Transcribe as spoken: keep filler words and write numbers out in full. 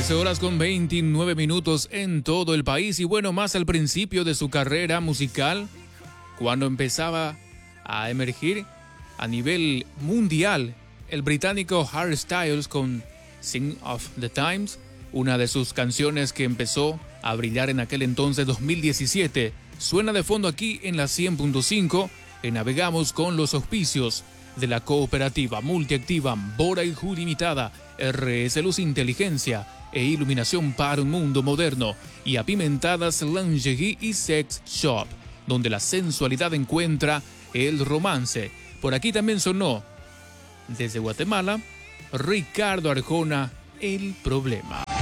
trece horas con veintinueve minutos en todo el país y bueno, más al principio de su carrera musical, cuando empezaba a emergir a nivel mundial el británico Harry Styles con Sign of the Times, una de sus canciones que empezó a brillar en aquel entonces dos mil diecisiete. Suena de fondo aquí en la cien punto cinco y navegamos con los auspicios de la cooperativa multiactiva Bora y Hood Limitada, R S Luz Inteligencia e Iluminación para un Mundo Moderno y Apimentadas Lingerie y Sex Shop, donde la sensualidad encuentra el romance. Por aquí también sonó, desde Guatemala, Ricardo Arjona, El Problema.